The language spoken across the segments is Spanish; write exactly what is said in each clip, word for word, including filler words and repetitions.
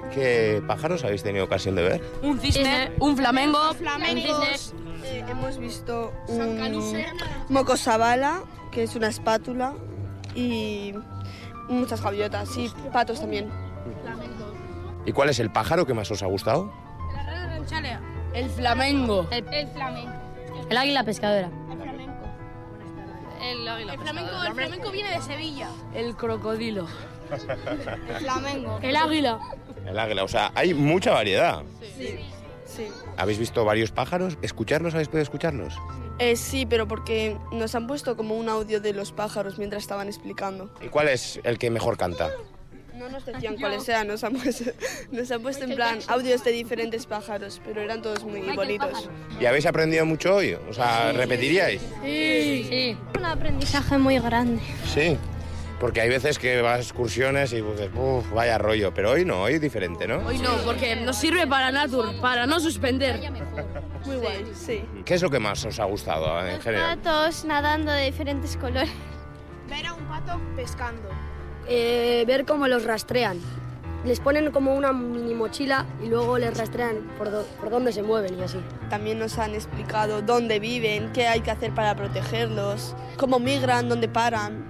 ¿Qué pájaros habéis tenido ocasión de ver? Un cisne, un flamengo, flamencos. Eh, hemos visto un mocosabala, que es una espátula, y muchas gaviotas, y patos también. ¿Y cuál es el pájaro que más os ha gustado? el flamengo, El, el flamenco. El águila pescadora. El flamenco. el águila El flamenco, el flamenco viene de Sevilla. el crocodilo, El flamengo. El águila. El águila, o sea, hay mucha variedad. Sí. ¿Habéis visto varios pájaros? ¿Escucharlos? ¿Habéis podido escucharlos? Eh, sí, pero porque nos han puesto como un audio de los pájaros mientras estaban explicando. ¿Y cuál es el que mejor canta? No nos decían cuáles eran, nos han puesto, nos han puesto en plan audios de diferentes pájaros, pero eran todos muy bonitos. ¿Y habéis aprendido mucho hoy? O sea, ¿repetiríais? Sí. Sí. Un aprendizaje muy grande. Sí. Porque hay veces que vas a excursiones y dices, uff, vaya rollo, pero hoy no, hoy es diferente, ¿no? Hoy no, porque nos sirve para Natur, para no suspender. Muy guay, sí. ¿Qué es lo que más os ha gustado en general? Patos nadando de diferentes colores. Ver a un pato pescando. Eh, ver cómo los rastrean. Les ponen como una mini mochila y luego les rastrean por, do- por dónde se mueven y así. También nos han explicado dónde viven, qué hay que hacer para protegerlos, cómo migran, dónde paran.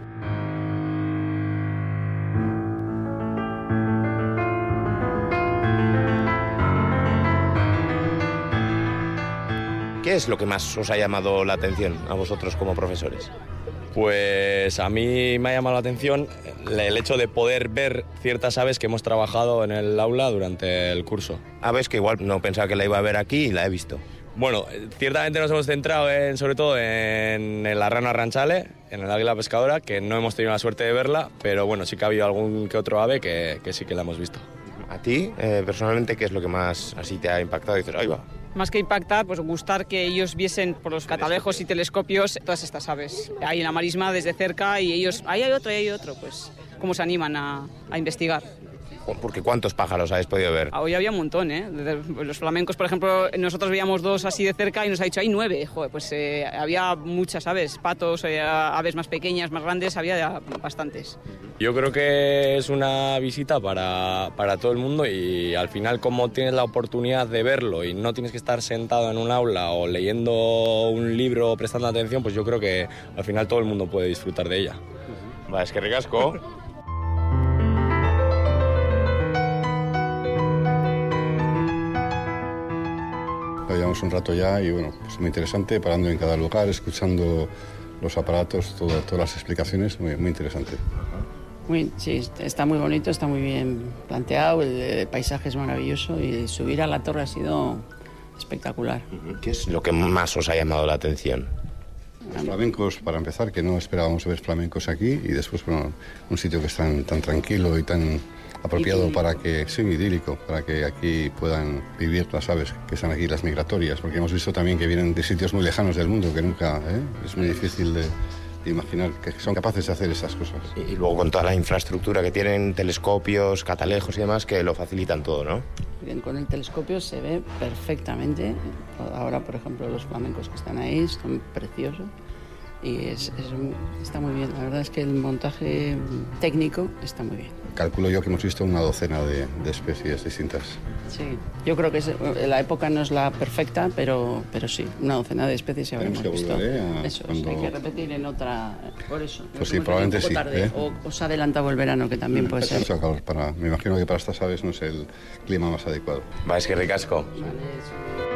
¿Qué es lo que más os ha llamado la atención a vosotros como profesores? Pues a mí me ha llamado la atención el hecho de poder ver ciertas aves que hemos trabajado en el aula durante el curso. Aves que igual no pensaba que la iba a ver aquí y la he visto. Bueno, ciertamente nos hemos centrado en, sobre todo en la rana ranchale, en el águila pescadora, que no hemos tenido la suerte de verla, pero bueno, sí que ha habido algún que otro ave que, que sí que la hemos visto. ¿A ti, eh, personalmente, qué es lo que más así te ha impactado? Y dices, ahí va. Más que impactar, pues gustar que ellos viesen por los catalejos y telescopios todas estas aves. Ahí en la marisma desde cerca y ellos, ahí hay otro, ahí hay otro, pues cómo se animan a, a investigar. Porque ¿cuántos pájaros habéis podido ver? Hoy había un montón, ¿eh? Los flamencos, por ejemplo, nosotros veíamos dos así de cerca y nos ha dicho, hay nueve. Joder, pues eh, había muchas aves, patos, eh, aves más pequeñas, más grandes, había bastantes. Yo creo que es una visita para, para todo el mundo y al final como tienes la oportunidad de verlo y no tienes que estar sentado en un aula o leyendo un libro o prestando atención, pues yo creo que al final todo el mundo puede disfrutar de ella. Va, es que ricasco. Llevamos un rato ya y bueno, pues muy interesante, parando en cada lugar, escuchando los aparatos, todo, todas las explicaciones, muy, muy interesante. Muy, sí, está muy bonito, está muy bien planteado, el, el paisaje es maravilloso y subir a la torre ha sido espectacular. ¿Qué es lo que más os ha llamado la atención? Los flamencos, para empezar, que no esperábamos ver flamencos aquí y después, bueno, un sitio que es tan, tan tranquilo y tan apropiado idílico. Para que, sí, idílico, para que aquí puedan vivir las aves que están aquí, las migratorias, porque hemos visto también que vienen de sitios muy lejanos del mundo, que nunca, ¿eh? Es muy difícil de, de imaginar que son capaces de hacer estas cosas. Y luego con toda la infraestructura que tienen, telescopios, catalejos y demás, que lo facilitan todo, ¿no? Bien, con el telescopio se ve perfectamente. Ahora, por ejemplo, los flamencos que están ahí son preciosos y es, es, está muy bien. La verdad es que el montaje técnico está muy bien. Calculo yo que hemos visto una docena de, de especies distintas. Sí, yo creo que es, la época no es la perfecta, pero, pero sí, una docena de especies ya habremos visto. Volver, ¿eh? Eso, cuando... hay que repetir en otra, por eso. Pues sí, probablemente sí. ¿eh? O os ha adelantado el verano, que también puede ser. Para, me imagino que para estas aves no es el clima más adecuado. Va, es que ricasco. Vale,